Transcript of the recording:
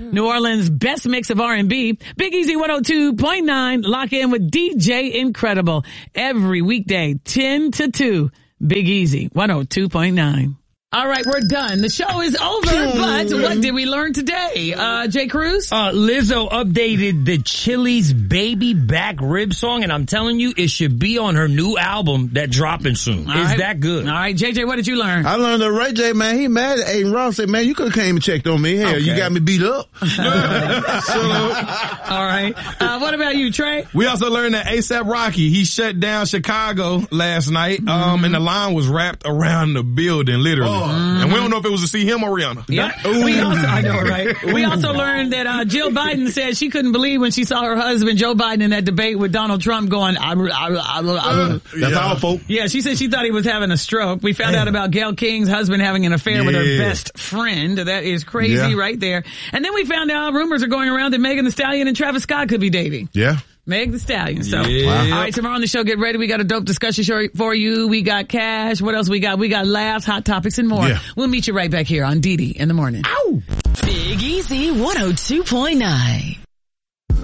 New Orleans' best mix of R&B. Big Easy 102.9. Lock in with DJ Incredible. Every weekday, 10 to 2. Big Easy 102.9. All right, we're done. The show is over, but what did we learn today? Jay Cruz? Lizzo updated the Chili's Baby Back Rib song, and I'm telling you, it should be on her new album that dropping soon. It's that good. All right, JJ, what did you learn? I learned that Ray J, man, he mad at Aiden Ross. Said, man, you could have came and checked on me. Hell, you got me beat up. All right. What about you, Trey? We also learned that A$AP Rocky, he shut down Chicago last night, and the line was wrapped around the building, literally. And we don't know if it was to see him or Rihanna. Yeah. I know, right? We also learned that Jill Biden said she couldn't believe when she saw her husband Joe Biden in that debate with Donald Trump going, that's all, folks. Yeah, she said she thought he was having a stroke. We found out about Gayle King's husband having an affair with her best friend. That is crazy right there. And then we found out rumors are going around that Megan Thee Stallion and Travis Scott could be dating. Yeah. Meg Thee Stallion. So, all right, tomorrow on the show, get ready. We got a dope discussion show for you. We got cash. What else we got? We got laughs, hot topics, and more. Yeah. We'll meet you right back here on DD in the morning. Ow! Big Easy 102.9.